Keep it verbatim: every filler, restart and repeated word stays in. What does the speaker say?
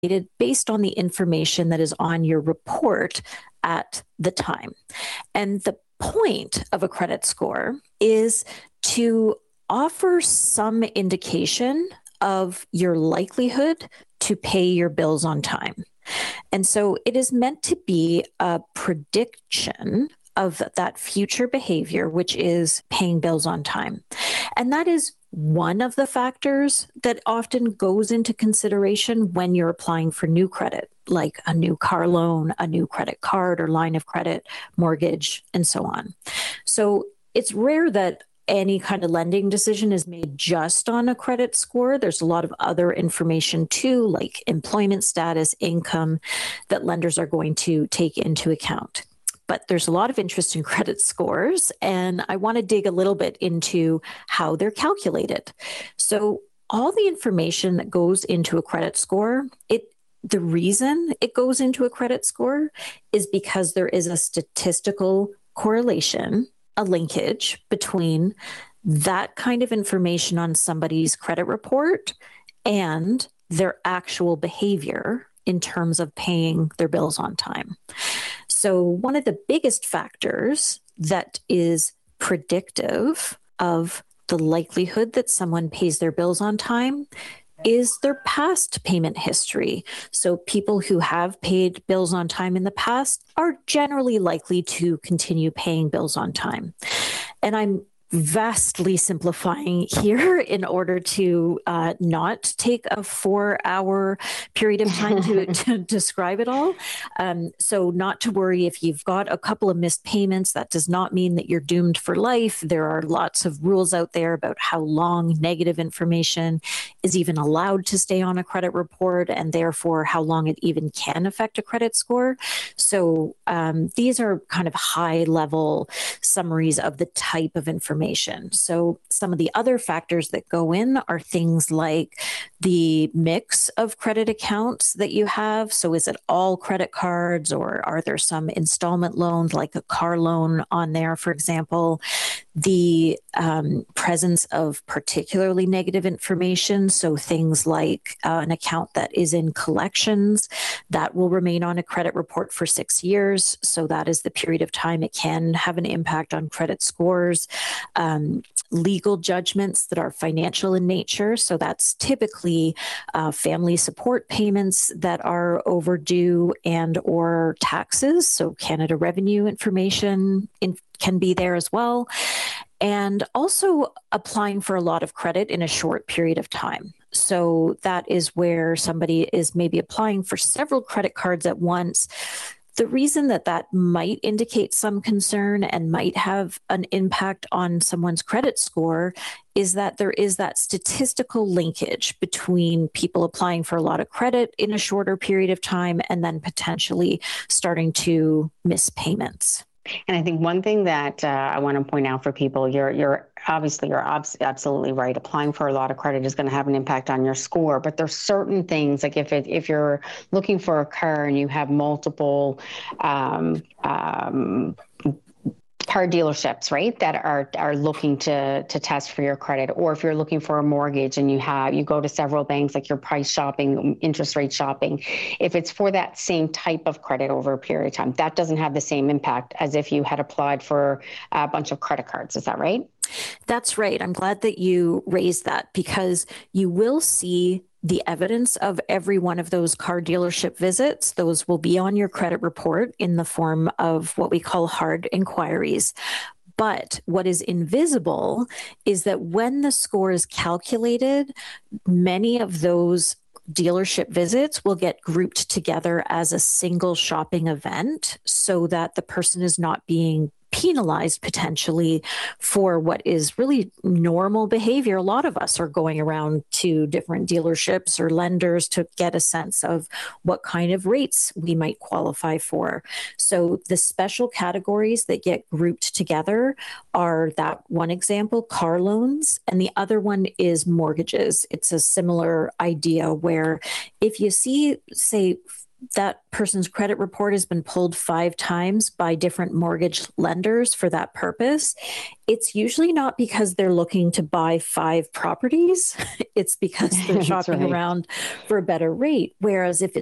based on the information that is on your report at the time. And the point of a credit score is to offer some indication of your likelihood to pay your bills on time. And so it is meant to be a prediction of that future behavior, which is paying bills on time. And that is one of the factors that often goes into consideration when you're applying for new credit, like a new car loan, a new credit card or line of credit, mortgage, and so on. So it's rare that any kind of lending decision is made just on a credit score. There's a lot of other information too, like employment status, income, that lenders are going to take into account. But there's a lot of interest in credit scores, and I want to dig a little bit into how they're calculated. So all the information that goes into a credit score, it the reason it goes into a credit score is because there is a statistical correlation, a linkage between that kind of information on somebody's credit report and their actual behavior in terms of paying their bills on time. So one of the biggest factors that is predictive of the likelihood that someone pays their bills on time is their past payment history. So people who have paid bills on time in the past are generally likely to continue paying bills on time. And I'm vastly simplifying here in order to uh, not take a four hour period of time to, to describe it all. Um, so not to worry if you've got a couple of missed payments, that does not mean that you're doomed for life. There are lots of rules out there about how long negative information is even allowed to stay on a credit report, and therefore how long it even can affect a credit score. So um, these are kind of high level summaries of the type of information. So some of the other factors that go in are things like the mix of credit accounts that you have. So is it all credit cards, or are there some installment loans like a car loan on there, for example? The um, presence of particularly negative information. So things like uh, an account that is in collections, that will remain on a credit report for six years. So that is the period of time it can have an impact on credit scores. Um, legal judgments that are financial in nature. So that's typically uh, family support payments that are overdue, and or taxes. So Canada Revenue information in, can be there as well. And also applying for a lot of credit in a short period of time. So that is where somebody is maybe applying for several credit cards at once. The reason that that might indicate some concern and might have an impact on someone's credit score is that there is that statistical linkage between people applying for a lot of credit in a shorter period of time and then potentially starting to miss payments. And I think one thing that uh, I want to point out for people, you're you're obviously you're abs- absolutely right. Applying for a lot of credit is going to have an impact on your score, but there's certain things, like if it, if you're looking for a car and you have multiple um, um, car dealerships, right, that are are looking to to test for your credit, or if you're looking for a mortgage and you have you go to several banks, like you're price shopping, interest rate shopping, if it's for that same type of credit over a period of time, that doesn't have the same impact as if you had applied for a bunch of credit cards. Is that right? That's right. I'm glad that you raised that, because you will see the evidence of every one of those car dealership visits. Those will be on your credit report in the form of what we call hard inquiries. But what is invisible is that when the score is calculated, many of those dealership visits will get grouped together as a single shopping event so that the person is not being penalized potentially for what is really normal behavior. A lot of us are going around to different dealerships or lenders to get a sense of what kind of rates we might qualify for. So the special categories that get grouped together are that one example, car loans, and the other one is mortgages. It's a similar idea where if you see, say, that person's credit report has been pulled five times by different mortgage lenders for that purpose, it's usually not because they're looking to buy five properties. It's because they're shopping right. around for a better rate. Whereas if